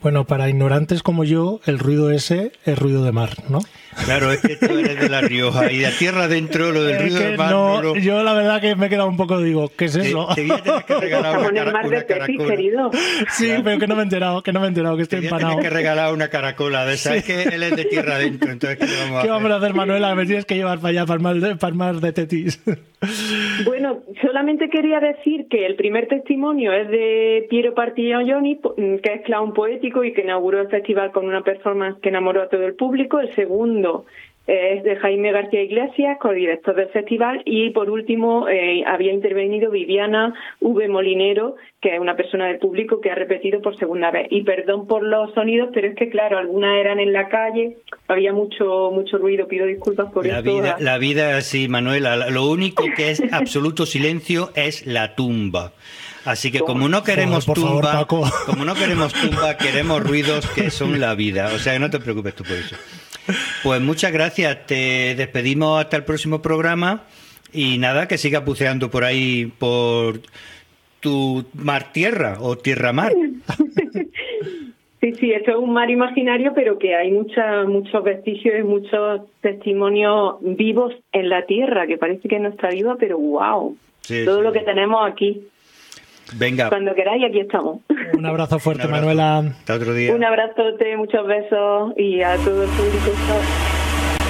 Bueno, para ignorantes como yo, el ruido ese es ruido de mar, ¿no? Claro, es que tú eres de La Rioja y de tierra adentro lo del ruido de mar no. Yo la verdad que me he quedado un poco, digo, ¿qué es eso? Te voy a tener que regalar una caracola. Querido. Sí, claro. Pero que no me he enterado, que estoy empanado. Tienes que regalar una caracola de esa, sí. Es que él es de tierra adentro, entonces ¿qué vamos a hacer, Manuela? Me tienes que llevar para allá, para el mar de Tetis. Bueno, solamente quería decir que el primer testimonio es de Piero Partiglioni, que es clown poético y que inauguró el festival con una performance que enamoró a todo el público. El segundo es de Jaime García Iglesias, codirector del festival, y por último había intervenido Viviana V. Molinero, que es una persona del público que ha repetido por segunda vez. Y perdón por los sonidos, pero es que claro, algunas eran en la calle, había mucho ruido, pido disculpas por esto. La vida es así, Manuela, lo único que es absoluto silencio es la tumba. Así que como no queremos tumba, queremos ruidos que son la vida. O sea, que no te preocupes tú por eso. Pues muchas gracias, te despedimos hasta el próximo programa y nada, que sigas buceando por ahí por tu mar-tierra o tierra-mar. Sí, esto es un mar imaginario, pero que hay muchos vestigios y muchos testimonios vivos en la tierra, que parece que no está viva, pero wow, todo lo que tenemos aquí. Venga. Cuando queráis, aquí estamos. Un abrazo fuerte, Manuela. Hasta otro día. Un abrazote, muchos besos y a todo el público.